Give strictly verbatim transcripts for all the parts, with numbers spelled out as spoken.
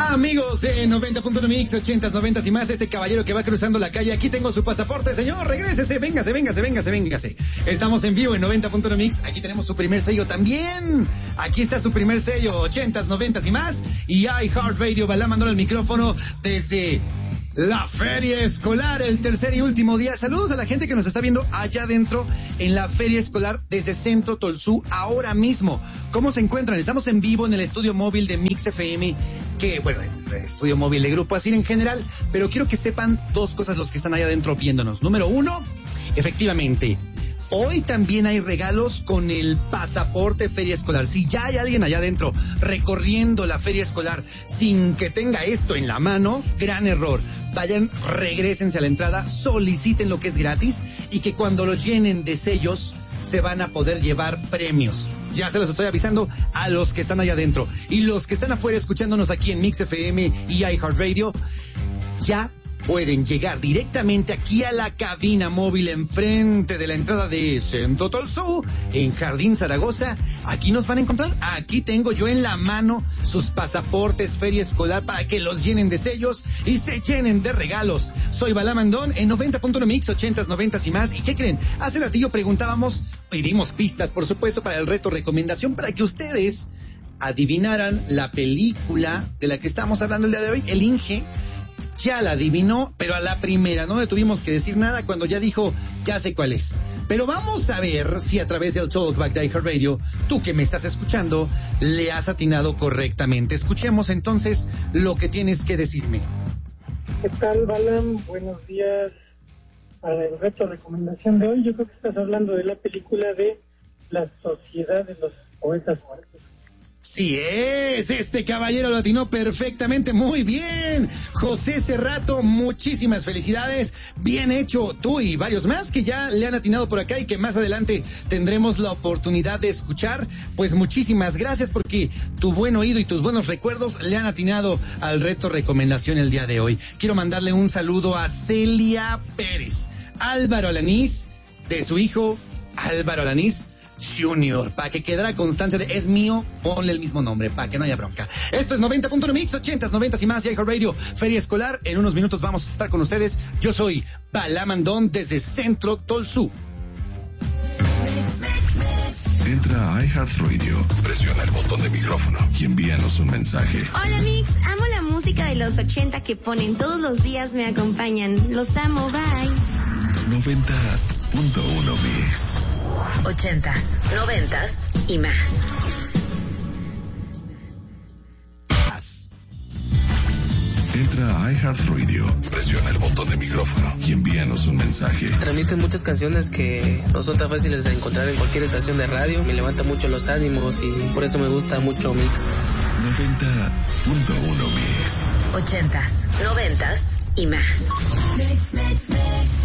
Amigos de noventa punto uno Mix, ochentas, noventas y más, este caballero que va cruzando la calle, aquí tengo su pasaporte, señor, regrésese, véngase, véngase, véngase, véngase. Estamos en vivo en noventa punto uno Mix, aquí tenemos su primer sello también. Aquí está su primer sello, ochentas, noventas y más, y iHeartRadio, Balam mandó el micrófono desde la feria escolar, el tercer y último día. Saludos a la gente que nos está viendo allá adentro en la feria escolar desde Centro Tolsú ahora mismo. ¿Cómo se encuentran? Estamos en vivo en el estudio móvil de Mix F M, que bueno, es el estudio móvil de Grupo Asir en general, pero quiero que sepan dos cosas los que están allá adentro viéndonos. Número uno, efectivamente, hoy también hay regalos con el pasaporte feria escolar. Si ya hay alguien allá adentro recorriendo la feria escolar sin que tenga esto en la mano, gran error. Vayan, regrésense a la entrada, soliciten lo que es gratis y que cuando lo llenen de sellos se van a poder llevar premios. Ya se los estoy avisando a los que están allá adentro. Y los que están afuera escuchándonos aquí en Mix F M y iHeartRadio, ya pueden llegar directamente aquí a la cabina móvil enfrente de la entrada de Centro Tolsú, en Jardín Zaragoza. Aquí nos van a encontrar. Aquí tengo yo en la mano sus pasaportes feria escolar para que los llenen de sellos y se llenen de regalos. Soy Balam Andón en noventa punto uno Mix, ochentas, noventas y más. ¿Y qué creen? Hace ratillo preguntábamos y dimos pistas, por supuesto, para el reto recomendación, para que ustedes adivinaran la película de la que estamos hablando el día de hoy. El Inge ya la adivinó, pero a la primera, no le tuvimos que decir nada cuando ya dijo, ya sé cuál es. Pero vamos a ver si a través del Talkback de iHeartRadio, tú que me estás escuchando, le has atinado correctamente. Escuchemos entonces lo que tienes que decirme. ¿Qué tal, Balam? Buenos días. Para el reto recomendación de hoy, yo creo que estás hablando de la película de La Sociedad de los Poetas Muertos. Sí es, este caballero lo atinó perfectamente, muy bien. José Cerrato, muchísimas felicidades, bien hecho tú y varios más que ya le han atinado por acá y que más adelante tendremos la oportunidad de escuchar. Pues muchísimas gracias porque tu buen oído y tus buenos recuerdos le han atinado al reto recomendación el día de hoy. Quiero mandarle un saludo a Celia Pérez, Álvaro Alanís, de su hijo Álvaro Alanís Junior, para que quedara constancia de es mío, ponle el mismo nombre, para que no haya bronca. Esto es noventa punto uno Mix, ochentas, noventas y más, y iHeartRadio, Feria Escolar. En unos minutos vamos a estar con ustedes. Yo soy Balam Andón desde Centro Tolsú. Entra a iHeartRadio, presiona el botón de micrófono y envíanos un mensaje. Hola Mix, amo la música de los ochenta que ponen todos los días, me acompañan. Los amo, bye. noventa punto uno Mix. Ochentas, noventas y más. Entra a iHeartRadio, presiona el botón de micrófono y envíanos un mensaje. Transmiten muchas canciones que no son tan fáciles de encontrar en cualquier estación de radio. Me levanta mucho los ánimos y por eso me gusta mucho Mix. noventa punto uno Mix. Ochentas, noventas y más. Mix, mix, mix.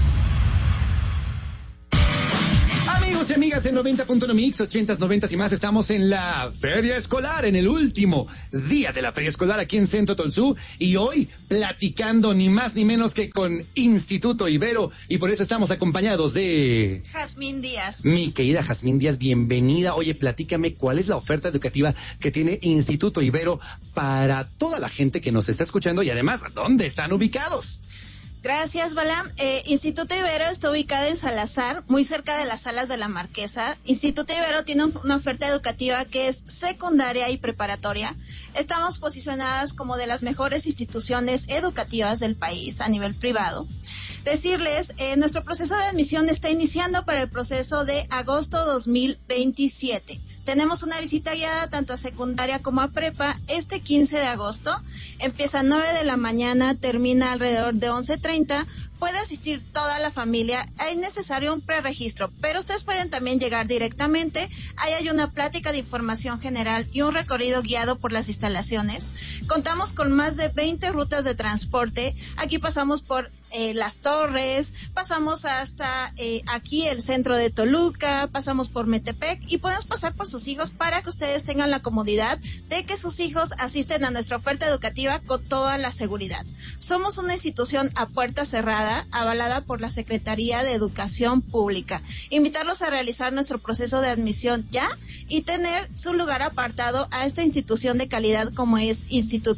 Amigos y amigas de noventa punto uno Mix, ochentas, noventas y más, estamos en la Feria Escolar, en el último día de la Feria Escolar aquí en Centro Tolsú, y hoy platicando ni más ni menos que con Instituto Ibero, y por eso estamos acompañados de Jazmín Díaz. Mi querida Jazmín Díaz, bienvenida. Oye, platícame cuál es la oferta educativa que tiene Instituto Ibero para toda la gente que nos está escuchando y además, ¿dónde están ubicados? Gracias, Balam. Eh, Instituto Ibero está ubicado en Salazar, muy cerca de las salas de la Marquesa. Instituto Ibero tiene un, una oferta educativa que es secundaria y preparatoria. Estamos posicionadas como de las mejores instituciones educativas del país a nivel privado. Decirles, eh, nuestro proceso de admisión está iniciando para el proceso de agosto dos mil veintisiete. Tenemos una visita guiada tanto a secundaria como a prepa este quince de agosto. Empieza a nueve de la mañana, termina alrededor de once treinta. Puede asistir toda la familia. Es necesario un preregistro, pero ustedes pueden también llegar directamente. Ahí hay una plática de información general y un recorrido guiado por las instalaciones. Contamos con más de veinte rutas de transporte. Aquí pasamos por eh, Las Torres, pasamos hasta eh, aquí el centro de Toluca, pasamos por Metepec y podemos pasar por sus hijos para que ustedes tengan la comodidad de que sus hijos asisten a nuestra oferta educativa con toda la seguridad. Somos una institución a puerta cerrada, avalada por la Secretaría de Educación Pública. Invitarlos a realizar nuestro proceso de admisión ya y tener su lugar apartado a esta institución de calidad como es Instituto Ibero.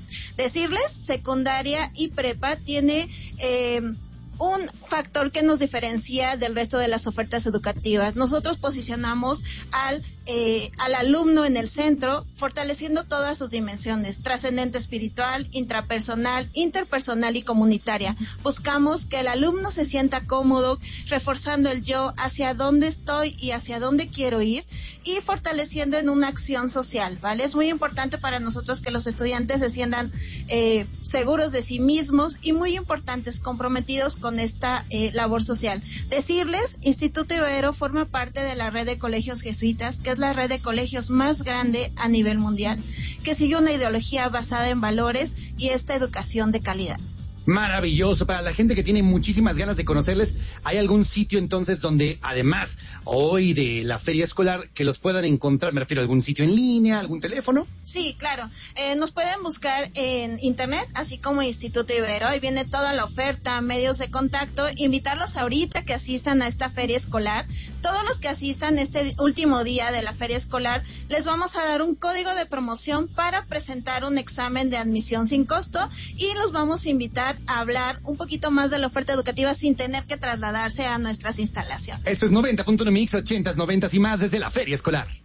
Decirles, secundaria y prepa tiene eh, un factor que nos diferencia del resto de las ofertas educativas. Nosotros posicionamos al, eh, al alumno en el centro, fortaleciendo todas sus dimensiones, trascendente espiritual, intrapersonal, interpersonal y comunitaria. Buscamos que el alumno se sienta cómodo, reforzando el yo, hacia dónde estoy y hacia dónde quiero ir, y fortaleciendo en una acción social, ¿vale? Es muy importante para nosotros que los estudiantes se sientan eh, seguros de sí mismos y muy importantes, comprometidos con esta eh, labor social. Decirles, Instituto Ibero forma parte de la red de colegios jesuitas, que es la red de colegios más grande a nivel mundial, que sigue una ideología basada en valores y esta educación de calidad. Maravilloso. Para la gente que tiene muchísimas ganas de conocerles, ¿hay algún sitio entonces donde, además, hoy de la feria escolar, que los puedan encontrar? Me refiero a algún sitio en línea, algún teléfono. Sí, claro. Eh, nos pueden buscar en internet, así como Instituto Ibero. Ahí viene toda la oferta, medios de contacto. Invitarlos ahorita que asistan a esta feria escolar. Todos los que asistan este último día de la feria escolar, les vamos a dar un código de promoción para presentar un examen de admisión sin costo y los vamos a invitar a hablar un poquito más de la oferta educativa sin tener que trasladarse a nuestras instalaciones. Esto es noventa punto uno Mix, ochentas, noventas y más desde la feria escolar.